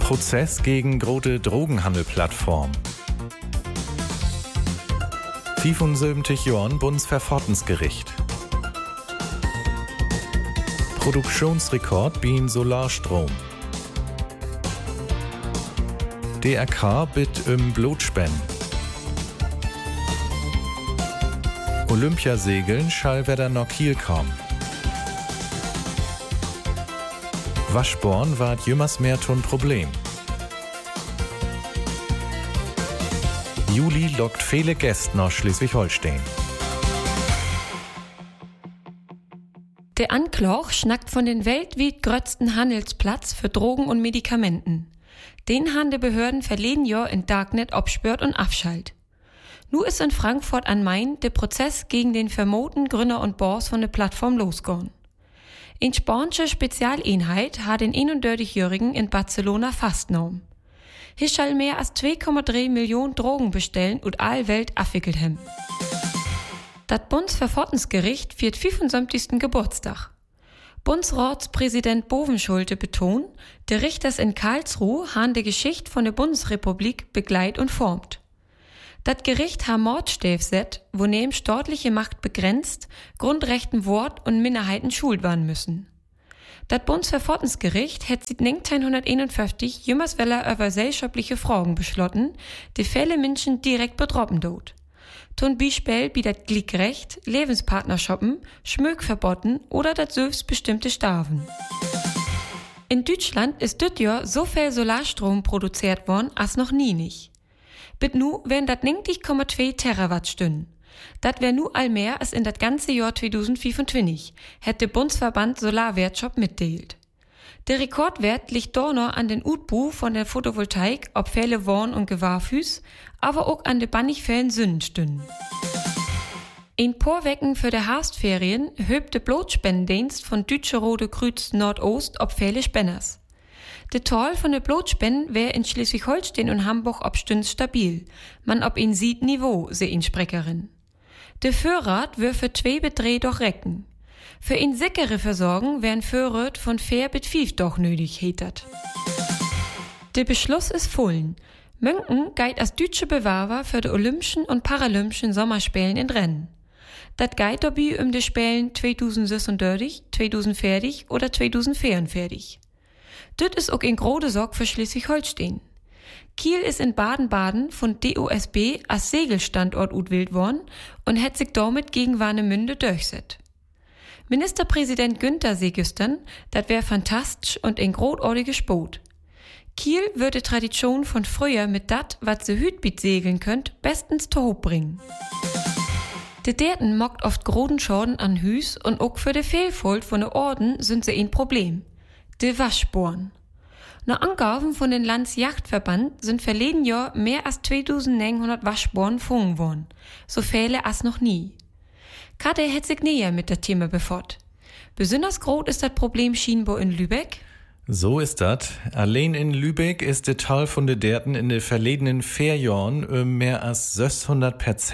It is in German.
Prozess gegen große Drogenhandelplattform. 75 Jahren Bundesverfassungsgericht. Produktionsrekord beim Solarstrom. DRK bitt Blutspenden. Olympiasegeln schall wieder nach Kiel kommen. Waschborn ward jümmers mehr tun Problem. Juli lockt viele Gäste nach Schleswig-Holstein. Der Anklage schnackt von den weltweit größten Handelsplatz für Drogen und Medikamenten. Den haben die Behörden verleden Jahr in Darknet abspürt und abschalt. Nu ist in Frankfurt am Main der Prozess gegen den vermoten Gründer und Boss von der Plattform losgegangen. Eine spanische Spezialeinheit hat den 31-Jährigen in Barcelona festgenommen. Hier soll mehr als 2,3 Millionen Drogen bestellen und all Welt abwickelt haben. Das Bundesverfassungsgericht feiert 75. Geburtstag. Bundesratspräsident Bovenschulte betont, der Richters in Karlsruhe haben die Geschichte von der Bundesrepublik begleit und formt. Das Gericht hat Mordstäf set, wo neben staatliche Macht begrenzt, Grundrechten Wort und Minderheiten schuld werden müssen. Das Bundesverfassungsgericht hat seit 1951 jümmers Weller über gesellschaftliche Fragen beschlossen, die viele Menschen direkt betroffen dort. Zum Beispiel wie das Glickrecht, Lebenspartnerschaften, Schmögverboten oder das selbstbestimmte Sterben. In Deutschland ist dieses Jahr so viel Solarstrom produziert worden als noch nie nicht. Bis nu wären das 90,2 Terawattstunden. Das wär nu all mehr als in das ganze Jahr 2025, hätte Bundesverband Solarwirtschaft mitteilt. Der Rekordwert liegt da noch an den Utbu von der Photovoltaik, ob viele Wohn- und Gewahrfüß, aber auch an den bannigfällen Sündenstünden. In paar Wochen für die Herbstferien höbt der Blutspendendienst von Deutsche Rote Kreuz Nordost ob viele Spenders. Der Toll von der Blutspenden wär in Schleswig-Holstein und Hamburg obstünd stabil. Man ob ihn sieht Niveau, se ihn Sprecherin. Der Vorrat wär für 2 bis 3 doch recken. Für ihn sickere Versorgung wären Vorrat von 4 bis 5 doch nötig, hetert. Der Beschluss ist vollen. Münken geit als deutsche Bewerber für die Olympischen und Paralympischen Sommerspielen in Rennen. Dat geit dabei die Spielen 2036, 2040 oder 2044. Das ist auch ein große Sorg für Schleswig-Holstein. Kiel ist in Baden-Baden von DOSB als Segelstandort utwählt worden und hat sich damit gegen Warnemünde durchsetzt. Ministerpräsident Günther Següstern, das wär fantastisch und ein großartiges Sport. Kiel würde Tradition von früher mit dat, wat se hütbit segeln könnt, bestens zu hoch bringen. De Derten mockt oft großen Schaden an Hüs und auch für de Fehlfalt von de Orden sind sie ein Problem. De Waschborn. Nach Angaben von den Landesjagdverband sind verleden Jahr mehr als 2900 Waschborn gefangen worden. So viele als noch nie. Kade hat sich näher mit dem Thema befasst. Besonders groß ist das Problem scheinbar in Lübeck. So ist das. Allein in Lübeck ist der Teil von den Derten in den verledenen 4 Jahren mehr als 600%